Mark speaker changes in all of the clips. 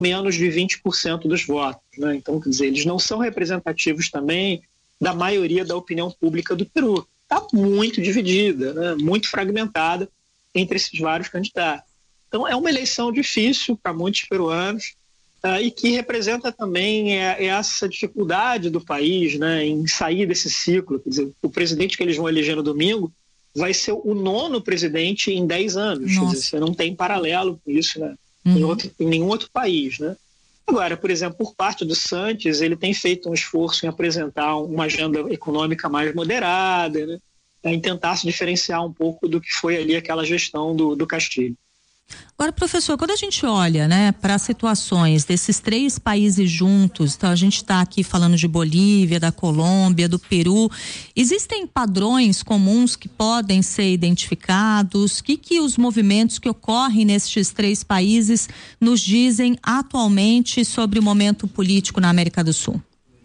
Speaker 1: menos de 20% dos votos, né? Então, quer dizer, eles não são representativos também da maioria da opinião pública do Peru. Está muito dividida, né? Muito fragmentada entre esses vários candidatos. Então, é uma eleição difícil para muitos peruanos e que representa também essa dificuldade do país, né, em sair desse ciclo. Quer dizer, o presidente que eles vão eleger no domingo vai ser o 9º presidente em 10 anos. Quer dizer, você não tem paralelo com isso, né? Em nenhum outro país, né? Agora, por exemplo, por parte do Santos, ele tem feito um esforço em apresentar uma agenda econômica mais moderada, né? Em tentar se diferenciar um pouco do que foi ali aquela gestão do Castilho.
Speaker 2: Agora, professor, quando a gente olha, né, para as situações desses 3 países juntos, então a gente está aqui falando de Bolívia, da Colômbia, do Peru, existem padrões comuns que podem ser identificados? O que os movimentos que ocorrem nestes 3 países nos dizem atualmente sobre o momento político na América do Sul?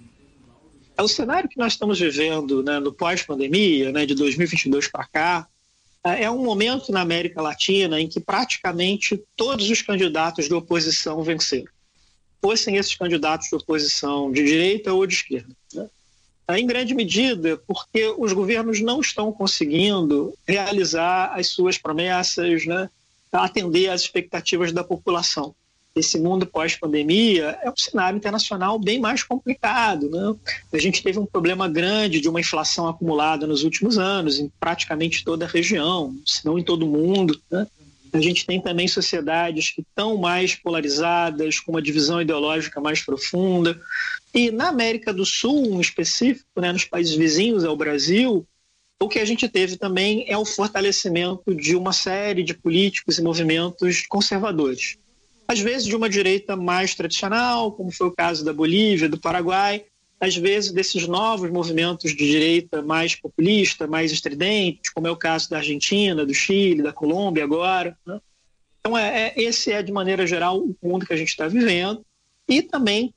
Speaker 1: O cenário que nós estamos vivendo, né, no pós-pandemia, né, de 2022 para cá, é um momento na América Latina em que praticamente todos os candidatos da oposição venceram. Fossem esses candidatos de oposição de direita ou de esquerda, né? Em grande medida porque os governos não estão conseguindo realizar as suas promessas, né, atender às expectativas da população. Esse mundo pós-pandemia é um cenário internacional bem mais complicado, né? A gente teve um problema grande de uma inflação acumulada nos últimos anos, em praticamente toda a região, se não em todo o mundo, né? A gente tem também sociedades que estão mais polarizadas, com uma divisão ideológica mais profunda. E na América do Sul, em específico, né, nos países vizinhos ao Brasil, o que a gente teve também é o fortalecimento de uma série de políticos e movimentos conservadores. Às vezes de uma direita mais tradicional, como foi o caso da Bolívia, do Paraguai, às vezes desses novos movimentos de direita mais populista, mais estridentes, como é o caso da Argentina, do Chile, da Colômbia agora, né? Então esse é de maneira geral o mundo que a gente está vivendo e também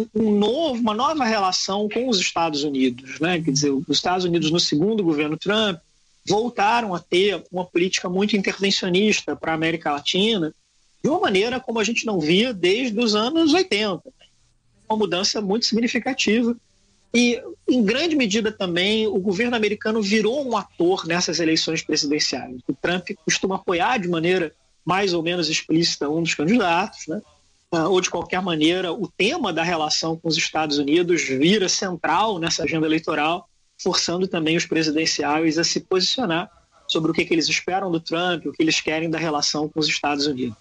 Speaker 1: uma nova relação com os Estados Unidos, né? Quer dizer, os Estados Unidos no segundo governo Trump voltaram a ter uma política muito intervencionista para a América Latina, de uma maneira como a gente não via desde os anos 80. Uma mudança muito significativa. E, em grande medida também, o governo americano virou um ator nessas eleições presidenciais. O Trump costuma apoiar de maneira mais ou menos explícita um dos candidatos, né? Ou, de qualquer maneira, o tema da relação com os Estados Unidos vira central nessa agenda eleitoral, forçando também os presidenciáveis a se posicionar sobre o que eles esperam do Trump, o que eles querem da relação com os Estados Unidos.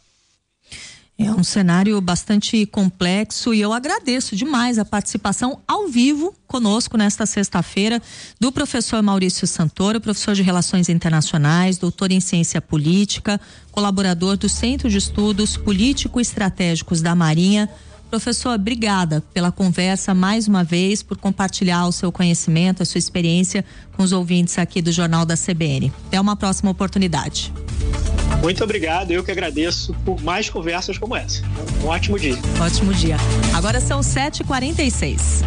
Speaker 2: É um cenário bastante complexo e eu agradeço demais a participação ao vivo conosco nesta sexta-feira do professor Maurício Santoro, professor de Relações Internacionais, doutor em Ciência Política, colaborador do Centro de Estudos Político-Estratégicos da Marinha. Professor, obrigada pela conversa mais uma vez, por compartilhar o seu conhecimento, a sua experiência com os ouvintes aqui do Jornal da CBN. Até uma próxima oportunidade.
Speaker 1: Muito obrigado, eu que agradeço por mais conversas como essa. Um ótimo dia.
Speaker 2: Ótimo dia. Agora são 7h46.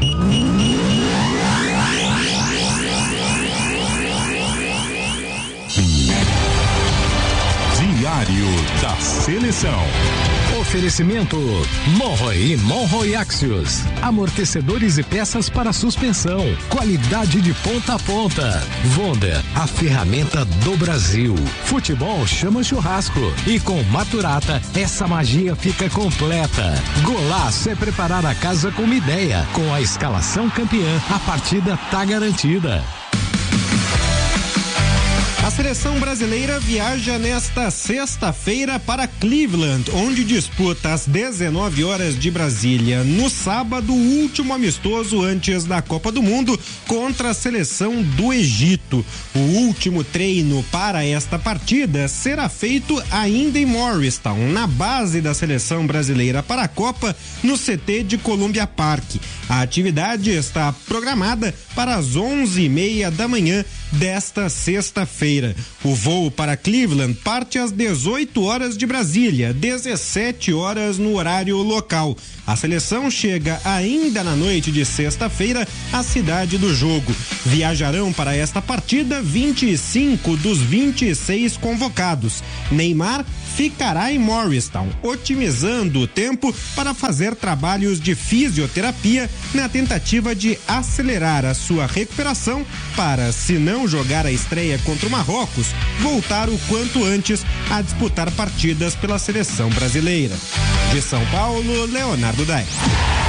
Speaker 3: Diário da Seleção. Oferecimento Monroe e Monroe Axios. Amortecedores e peças para suspensão. Qualidade de ponta a ponta. Wonder, a ferramenta do Brasil. Futebol chama churrasco. E com Maturata, essa magia fica completa. Golaço é preparar a casa com uma ideia. Com a escalação campeã, a partida tá garantida.
Speaker 4: A seleção brasileira viaja nesta sexta-feira para Cleveland, onde disputa às 19 horas de Brasília. No sábado, o último amistoso antes da Copa do Mundo contra a seleção do Egito. O último treino para esta partida será feito ainda em Morristown, na base da seleção brasileira para a Copa, no CT de Columbia Park. A atividade está programada para as 11h30 da manhã desta sexta-feira. O voo para Cleveland parte às 18 horas de Brasília, 17 horas no horário local. A seleção chega ainda na noite de sexta-feira à cidade do jogo. Viajarão para esta partida 25 dos 26 convocados: Neymar, ficará em Morristown, otimizando o tempo para fazer trabalhos de fisioterapia na tentativa de acelerar a sua recuperação para, se não jogar a estreia contra o Marrocos, voltar o quanto antes a disputar partidas pela seleção brasileira. De São Paulo, Leonardo Dai.